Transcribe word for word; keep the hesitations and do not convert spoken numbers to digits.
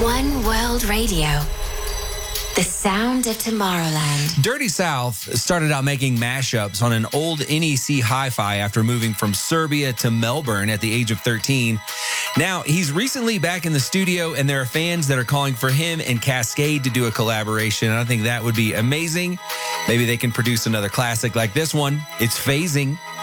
One World Radio. The sound of Tomorrowland. Dirty South started out making mashups on an old N E C hi-fi after moving from Serbia to Melbourne at the age of thirteen. Now, he's recently back in the studio, and there are fans that are calling for him and Cascade to do a collaboration. And I think that would be amazing. Maybe they can produce another classic like this one. It's Phasing.